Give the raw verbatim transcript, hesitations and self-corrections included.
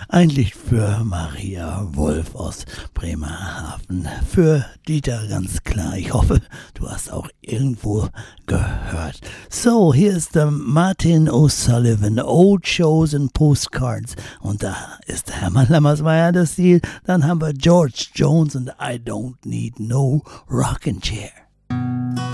Eigentlich für Maria Wolf aus Bremerhaven. Für Dieter ganz klar. Ich hoffe, du hast auch irgendwo gehört. So, hier ist der Martin O'Sullivan, Old Shows and Postcards. Und da ist Hermann Lammersmeier das Ziel. Dann haben wir George Jones und I Don't Need No Rocking Chair.